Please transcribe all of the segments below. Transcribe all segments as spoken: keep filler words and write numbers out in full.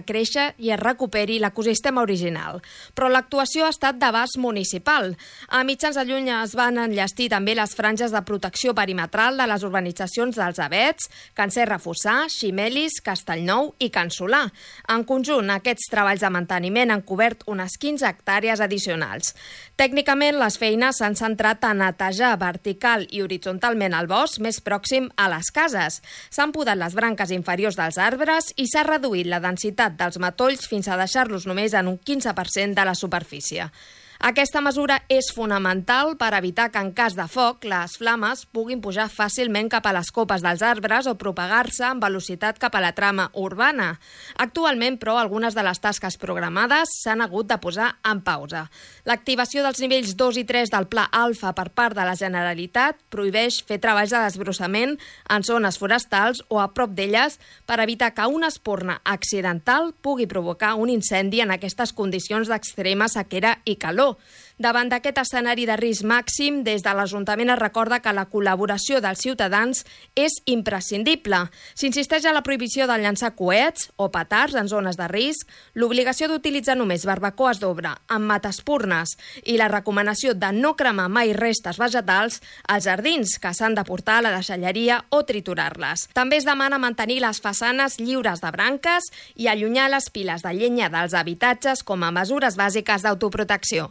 créixer i es recuperi l'ecosistema original. Però l'actuació ha estat d'abast municipal. A mitjans de juny es van enllestir també les franges de protecció perimetral de les urbanitzacions dels Avets, Can Serra Fossà, Ximelis, Castellnou i Can Solà. En conjunt, aquests treballs de manteniment han cobert unes quinze hectàrees addicionals. Tècnicament, les feines s'han centrat a netejar vertical i horitzontalment el bosc més pròxim a les cases. S'han podat les branques inferiors dels arbres i s'ha reduït la densitat dels matolls fins a deixar-los només en un quinze per cent de la superfície. Aquesta mesura és fonamental per evitar que en cas de foc les flames puguin pujar fàcilment cap a les copes dels arbres o propagar-se amb velocitat cap a la trama urbana. Actualment, però, algunes de les tasques programades s'han hagut de posar en pausa. L'activació dels nivells dos i tres del Pla Alfa per part de la Generalitat prohibeix fer treballs de desbrossament en zones forestals o a prop d'elles per evitar que una espurna accidental pugui provocar un incendi en aquestes condicions d'extrema sequera i calor. Davant d'aquest escenari de risc màxim, des de l'Ajuntament es recorda que la col·laboració dels ciutadans és imprescindible. S'insisteix a la prohibició de llançar coets o petards en zones de risc, l'obligació d'utilitzar només barbacoes d'obra amb matespurnes i la recomanació de no cremar mai restes vegetals als jardins, que s'han de portar a la deixalleria o triturar-les. També es demana mantenir les façanes lliures de branques i allunyar les piles de llenya dels habitatges com a mesures bàsiques d'autoprotecció.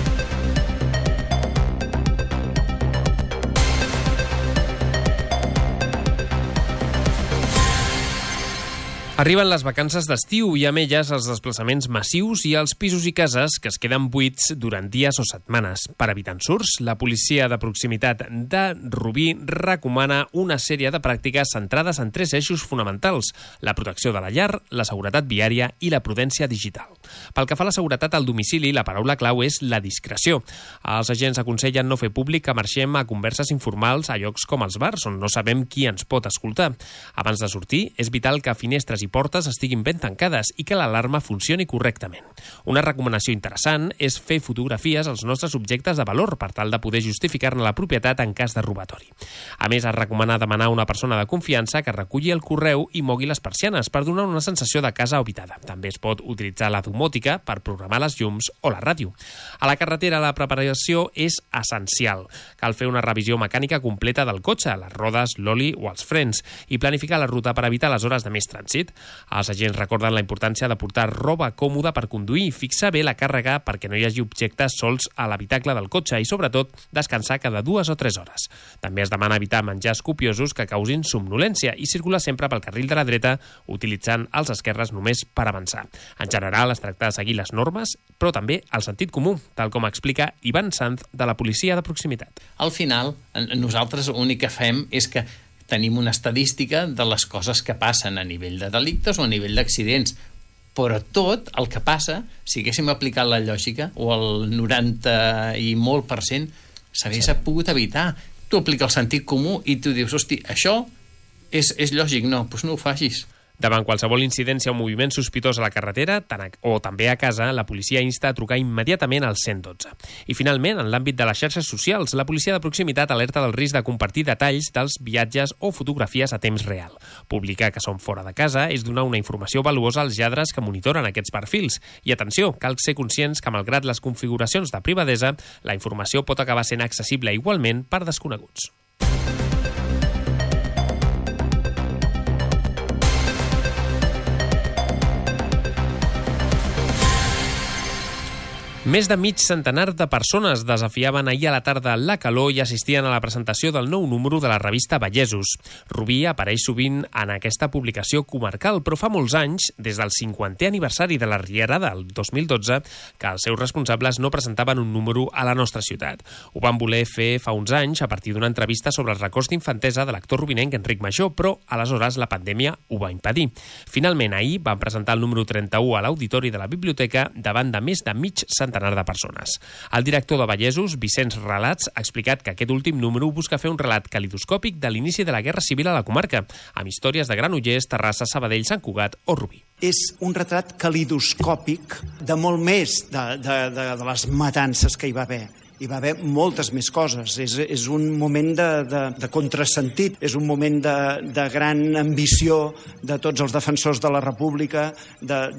Arriben les vacances d'estiu i amb elles els desplaçaments massius i els pisos i cases que es queden buits durant dies o setmanes. Per evitar ensurts, la policia de proximitat de Rubí recomana una sèrie de pràctiques centrades en tres eixos fonamentals: la protecció de la llar, la seguretat viària i la prudència digital. Pel que fa a la seguretat al domicili, la paraula clau és la discreció. Els agents aconsellen no fer públic que marxem a converses informals a llocs com els bars, on no sabem qui ens pot escoltar. Abans de sortir, és vital que finestres i portes estiguin ben tancades i que l'alarma funcioni correctament. Una recomanació interessant és fer fotografies als nostres objectes de valor per tal de poder justificar-ne la propietat en cas de robatori. A més, es recomana demanar a una persona de confiança que reculli el correu i mogui les persianes per donar una sensació de casa habitada. També es pot utilitzar la domòtica per programar les llums o la ràdio. A la carretera, la preparació és essencial. Cal fer una revisió mecànica completa del cotxe, les rodes, l'oli o els frens, i planificar la ruta per evitar les hores de més trànsit. Els agents recorden la importància de portar roba còmoda per conduir i fixar bé la càrrega perquè no hi hagi objectes sols a l'habitacle del cotxe i, sobretot, descansar cada dues o tres hores. També es demana evitar menjars copiosos que causin somnolència i circular sempre pel carril de la dreta utilitzant els esquerres només per avançar. En general, es tracta de seguir les normes, però també el sentit comú, tal com explica Ivan Sanz de la policia de proximitat. Al final, nosaltres l'únic que fem és que tenim una estadística de les coses que passen a nivell de delictes o a nivell d'accidents, però tot el que passa, si haguéssim aplicat la lògica, o el noranta i molt per cent, s'hagués pogut evitar. Tu apliques el sentit comú i tu dius, hosti, això és, és lògic, no, doncs no ho facis. Davant qualsevol incidència o moviment sospitós a la carretera o també a casa, la policia insta a trucar immediatament al cent dotze. I finalment, en l'àmbit de les xarxes socials, la policia de proximitat alerta del risc de compartir detalls dels viatges o fotografies a temps real. Publicar que són fora de casa és donar una informació valuosa als lladres que monitoren aquests perfils. I atenció, cal ser conscients que, malgrat les configuracions de privadesa, la informació pot acabar sent accessible igualment per desconeguts. Més de mig centenar de persones desafiaven ahir a la tarda la calor i assistien a la presentació del nou número de la revista Vallesos. Rubí apareix sovint en aquesta publicació comarcal, però fa molts anys, des del cinquantè aniversari de la Riera del dos mil dotze, que els seus responsables no presentaven un número a la nostra ciutat. Ho van voler fer fa uns anys a partir d'una entrevista sobre els records d'infantesa de l'actor rubinenc Enric Major, però aleshores la pandèmia ho va impedir. Finalment, ahir van presentar el número trenta-u a l'auditori de la biblioteca davant de més de mig centenar de persones. El director de Vallesos, Vicenç Relats, ha explicat que aquest últim número busca fer un relat calidoscòpic de l'inici de la Guerra Civil a la comarca, amb històries de Granollers, Terrassa, Sabadell, Sant Cugat o Rubí. És un retrat calidoscòpic de molt més de, de, de, de les matances que hi va haver. Hi va haver moltes més coses. És, és un moment de, de, de contrasentit, és un moment de, de gran ambició de tots els defensors de la República, de,